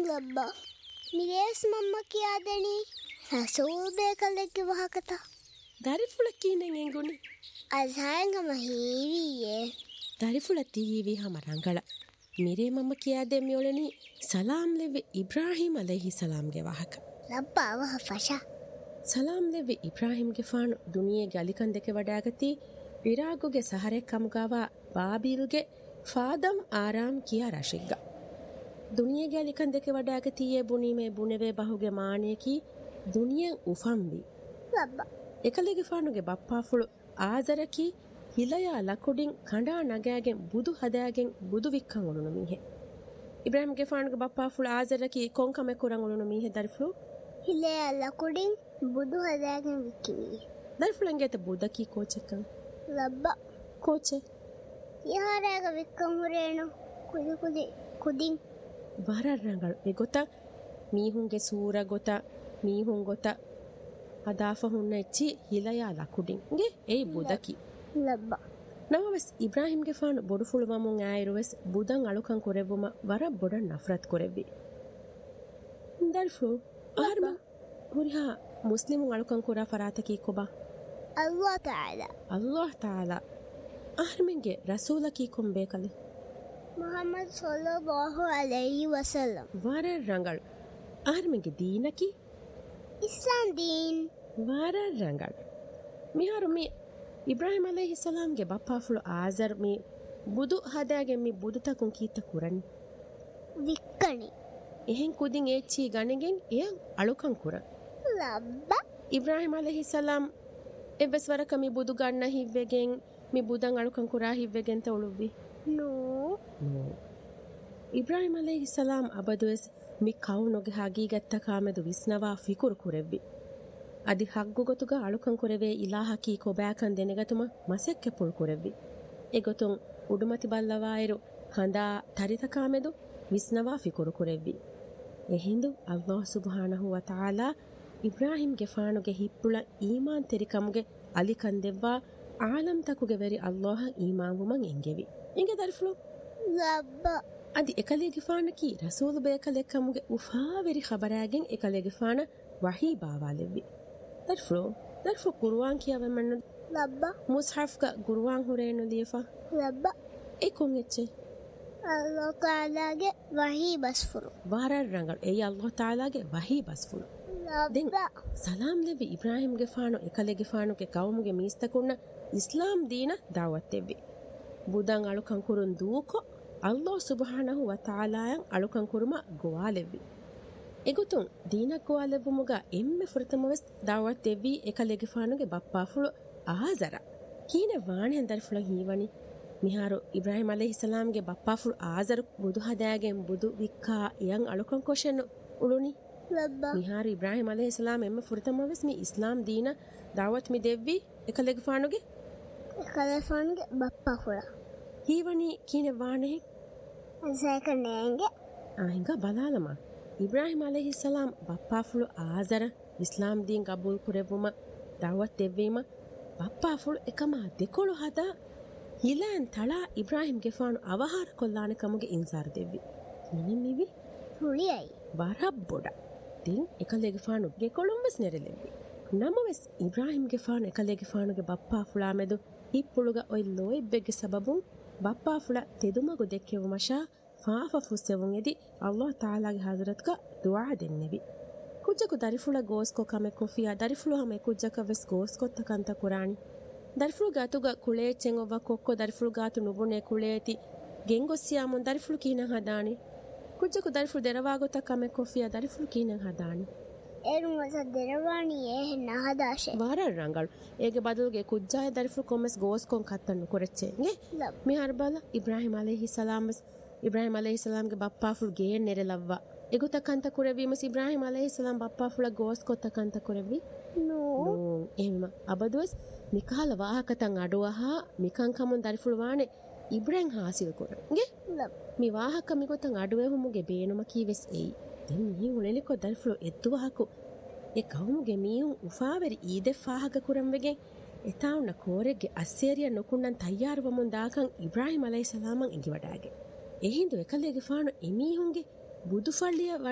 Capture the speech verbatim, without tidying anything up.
ලබ්බා මිරේස් මම්ම කියා දෙනි රසූල් බේකලෙක්ගේ වහකත දරිෆුල කීනෙන් එංගුනි අසංගම හීවියේ දරිෆුල තීවි හම රංගල මිරේ මම්ම කියා දෙමියොලනි සලාම් ලෙවි ඉබ්‍රාහීම් අලයිහි සලාම්ගේ වහක ලබ්බා වහ ෆෂා ಸಲಾಂ ಲೆವ್ವಿ ಇಬ್ರಾಹಿಂಗೆ ಫಾನು ದುನಿಯೆಗೆ ಅಲಿಕಂದೆಕೆ ವಡಾಗತಿ ಇರಾಗುಗೆ ಸಹರೆ ಕಮುಗಾವ ಬಾಬೀಲ್ಗೆ ಫಾದಂ ಆರಾಮ್ ಕಿಯಾ ರಶಿಗ್ಗ ದುನಿಯೆಗೆ ಅಲಿಕಂದೆಕೆ ವಡಾಗತಿಯೇ ಬುನಿಮೆ ಬುನೆವೆ ಬಹುಗೆ ಮಾಣೇಕಿ ದುನಿಯೆನ್ ಉಫಂವಿ ಲಬ್ಬ ಎಕಲೆಗೆ ಫಾನುಗೆ ಬಪ್ಪಾಫುಳು ಆಜರಕಿ ಹಿಲಯ ಲಕುಡಿನ್ ಕಂಡಾ ನಗಾಗೆನ್ ಬುದು ಹದಾಗೆನ್ ಬುದು ವಿಕ್ಕಂ ಉಳುನು ಮೀಹೆ ಇಬ್ರಾಹಿಂಗೆ ಫಾನುಗೆ ಬಪ್ಪಾಫುಳು ಆಜರಕಿ ಕೊಂಕಮೆ ಕುರಂ ಉಳುನು ಮೀಹೆ ದರ್ಫುಳು ಹಿಲಯ ಲಕುಡಿನ್ බුදු හදාගෙන විකිවි දර්ෆුලංගේත බුදකී කෝචෙක්කන් ලබ්බ කෝචෙ යහරාග වික්කම් හුරේනු කුදි කුදි කුදින් වරරංගල් එගොත මීහුන්ගේ සූර ගොත මීහුන් ගොත අදාෆ හුන්න එච්චි හිලයා ලකුඩින් ගේ ඒ බුදකී ලබ්බ නවස් ඉබ්‍රාහිම්ගේ ෆාන බොඩු ෆුලවමුන් ආයිරුවස් බුදන් අලුකන් කොරෙවුම වර බොඩ නෆරත් කොරෙවි දර්ෆු ආර්ම ಹುರಿಹಾ ಮುಸ್ಲಿಮು ಅಳುಕಂ ಕುರ ಫರಾತಕಿ ಕೊಬಾ ಅಲ್ಲಾಹ್ ತಾಲಾ ಅಲ್ಲಾಹ್ ತಾಲಾ ಆರ್ಮೆಂಗೆ ರಸೂಲಕಿ ಕೊಂಬೇಕಲೆ ಮುಹಮ್ಮದ್ ಸಲ್ಲಲ್ಲಾಹು ಅಲೈಹಿ ವಸಲ್ಲಂ ವಾರ ರಂಗಳು ಆರ್ಮೆಂಗೆ ದೀನಕಿ ಇಸ್ಲಾಂ ದೀನ್ ವಾರ ರಂಗಳು ಮಿಹಾರು ಮಿ ಇಬ್ರಾಹಿಂ ಅಲೈಹಿ ಸಲಾಂಗೆ ಬಪ್ಪಾಫುಳು ಆಜರ್ ಮಿ ಬುದು ಹದಾಗೆ ಮಿ ಬುದು ತಕುಂ ಕೀತ ಕುರನಿ ವಿಕ್ಕಣಿ එහෙන් කුදින් ඒච්චි ගණගෙන් එය අලුකන් කුර ලබ්බ ඉබ්‍රාහිම් අලයිහිස්සලාම් එබස් වරක මි බුදු ගන්න හිව්වෙගෙන් මි බුදන් අලුකන් කුරා හිව්වෙගෙන් තවලුවි නෝ නෝ ඉබ්‍රාහිම් අලයිහිස්සලාම් අබදුස් මි කවුනොගේ හගීගත්ත කාමෙදු විස්නවා ෆිකුරු කුරෙව්වි අදි හග්ගු ගොතුග අලුකන් කුරෙවේ ඉලාහකි කොබෑකන් දෙනගතුම මසෙක්ක පුල් කුරෙව්වි එගොතුන් උඩුමති බල්ලවායිරු හඳා තරිත කාමෙදු විස්නවා ෆිකුරු කුරෙව්වි එහිඳු අල්ලාහ් සුබ්හානහු වතාලා ඉබ්‍රාහිම් ගෙෆානුගේ හිප්පුල ඊමාන් තෙරිකමුගේ අලිකන් දෙවවා ආලම් තකුගේ වෙරි අල්ලාහ් ඊමාන් වුමන් එංගෙවි ඉංගෙ දර්ෆුලු ලබ්බ අදි එකලේ ගෙෆානකි රසූල් බේකලෙක්කමුගේ උෆා වෙරි ખબරාගෙන් එකලේ ගෙෆාන වහී බාවාලෙවි දර්ෆුලු දර්ෆු කුර්ආන් කියවමන්න ලබ්බ මුස්හෆ්ක කුර්ආන් හුරේනු ලියෆා ලබ්බ ඒකොන් එච්චේ අල්ලාහ් තාලාගේ වහී බස්ෆුරු ವಾರರ್ ರಂಗಳು ಏ ಅಲ್ಲಾಹ್ ತಾಲಾಗೆ ವಹಿ ಬಸ್ಫುಳು ದೆನ್ ಸಲಾಂ ಲೆವಿ ಇಬ್ರಾಹಿಂ ಗೆ ಫಾನು ಎಕಲೆ ಗೆ ಫಾನು ಕೆ ಕೌಮುಗೆ ಮೀಸ್ತಕುನ್ನ ಇಸ್ಲಾಂ ದೀನ ದಾವತ್ತೆವ್ವಿ ಬುದಂ ಅಳುಕಂ ಕುರುನ್ ದೂಕೊ ಅಲ್ಲಾಹ್ ಸುಬ್ಹಾನಹು ವ ತಾಲಾಯಂ ಅಳುಕಂ ಕುರುಮ ಗೋವಾಲೆವ್ವಿ ಎಗುತುಂ ದೀನಕ್ ಗೋವಾಲೆವ್ವುಮುಗ ಎಮ್ಮೆ ಫುರತಮವೆಸ್ ದಾವತ್ತೆವ್ವಿ ಎಕಲೆ ಗೆ ಫಾನುಗೆ ಬಪ್ಪಾಫುಳು ಆಜರ ಕೀನೆ ವಾಣೆ ದರ್ಫುಳ ಹೀವನಿ මිහාරු ඉබ්‍රාහිම් අලයිහිස්සලාම්ගේ බප්පාෆුල් ආසර් බුදු හදාගෙන් බුදු වික්කා යන් අලුකන් කොෂෙන් උළුනි ලබ්බා මිහාරු ඉබ්‍රාහිම් අලයිහිස්සලාම් එම්ම ෆුරතමවස් මි ඉස්ලාම් දීන දාවත් මි දෙව්වි එකලෙග ෆානුගේ එකලෙ ෆානුගේ බප්පාෆුල හීවනි කිනේ වානේ අසයක නෑංගේ ආහිඟ බලාලම ඉබ්‍රාහිම් අලයිහිස්සලාම් බප්පාෆුල් ආසර ඉස්ලාම් දීන් කබූල් කුරෙවුම දාවත් දෙව්වීම බප්පාෆුල් එකම දෙකොළු හදා ಹಿಲಾನ್ ತಳಾ ಇಬ್ರಾಹಿಂ ಗೆಫಾನು ಅವಹಾರ ಕೊಲ್ಲಾನೆ ಕಮಗೆ ಇನ್ಸಾರ್ ದೆವ್ವಿ ನಿನಿಮಿವಿ ಹುಳಿಯೈ ಬರಬ್ಬೊಡ ತಿನ್ ಎಕಲೆ ಗೆಫಾನು ಗೆ ಕೊಳುಂಬಸ್ ನೆರೆಲೆವ್ವಿ ನಮವೆಸ್ ಇಬ್ರಾಹಿಂ ಗೆಫಾನು ಎಕಲೆ ಗೆಫಾನುಗೆ ಬಪ್ಪಾ ಫುಳಾ ಮೆದು ಹಿಪ್ಪುಳುಗ ಒಯ್ ಲೋಯಿಬ್ಬೆಗೆ ಸಬಬುಂ ಬಪ್ಪಾ ಫುಳ ತೆದುಮಗು ದೆಕ್ಕೆವು ಮಶಾ ಫಾಫ ಫುಸ್ಸೆವುಂ ಎದಿ ಅಲ್ಲಾಹ್ ತಾಲಾಗೆ ಹಜರತ್ಗ ದುಆ ದೆನ್ನೆವಿ ಕುಜ್ಜಕು ದರಿಫುಳ ಗೋಸ್ಕೊ ಕಮೆ ಕೊಫಿಯಾ ದರಿಫುಳು ಹಮೆ ಕುಜ್ಜಕ ವೆಸ್ ಗೋಸ್ಕೊತ್ತ ಕಂತ ಕುರಾಣಿ ದರ್ಫುಳು ಗಾತುಗ ಕುಳೇಚೆಂಗ್ ಒವ್ವ ಕೊಕ್ಕೊ ದರ್ಫುಳು ಗಾತು ನುಬುನೆ ಕುಳೇತಿ ಗೆಂಗೊಸ್ಸಿಯಾಮುನ್ ದರ್ಫುಳು ಕೀನಂ ಹದಾಣಿ ಕುಜ್ಜಕು ದರ್ಫುಳು ದೆರವಾಗೊತ್ತ ಕಮೆ ಕೊಫಿಯಾ ದರ್ಫುಳು ಕೀನಂ ಹದಾಣಿ ಏರು ಮಸ ದೆರವಾಣಿ ಏಹೆನ್ನ ಹದಾಶೆ ವಾರ ರಂಗಳು ಏಗೆ ಬದಲುಗೆ ಕುಜ್ಜಾಯ ದರ್ಫುಳು ಕೊಮ್ಮೆಸ್ ಗೋಸ್ಕೊಂ ಕತ್ತನ್ನು ಕೊರೆಚ್ಚೆಂಗೆ ಮಿ ಹರ್ಬಲ ಇಬ್ರಾಹಿಂ ಅಲೈಹಿಸ್ಸಲಾಮ್ ಇಬ್ರಾಹಿಂ ಅಲೈಹಿಸ್ಸಲಾಮ್ಗೆ ಬಪ್ಪಾಫುಳು ಗೇನ್ ನೆರೆಲವ್ವ ಎಗುತಕ್ಕಂತ ಕುರೆವಿಮಸ್ ಇಬ್ರಾಹಿಂ ಅಲೈಹಿಸ್ಸಲಾಮ್ ಬಪ್ಪಾಫುಳ ಗೋಸ್ಕೊತ್ತಕ್ಕಂತ ಕುರೆವಿ ನೋ එහෙම අබදුවස් මිකාල වාහකතන් අඩුවහා මිකං කමුන් දරිෆුළු වානේ ඉබ්‍රාහිම් හාසිල් කොරන්ගේ මි වාහක මිගොතන් අඩුවේ හුමුගේ බේනුම කීවෙස් එයි දෙන් මී උලෙලිකො දරිෆුළු එද්දුවහකු ඒ කවුමුගේ මීහුන් උෆාවෙරි ඊදෙ ෆාහක කුරම්වෙගෙන් එතාවුන කෝරෙගේ අස්සේරිය නොකුන්නන් තයාරවමුන් දාකන් ඉබ්‍රාහිම් අලයිහිස්සලාමන් ඉඟි වඩාගේ එහිඳු එකලේගේ ෆානු එමීහුන්ගේ බුදුෆල්ලිය